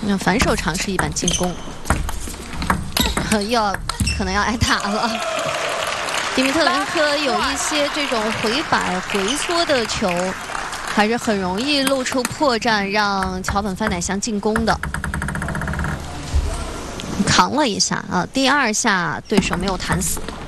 那反手尝试一板进攻，可能要挨打了。迪米特林科有一些这种回摆回缩的球，还是很容易露出破绽，让桥本范乃香进攻的。扛了一下啊，第2下对手没有弹死。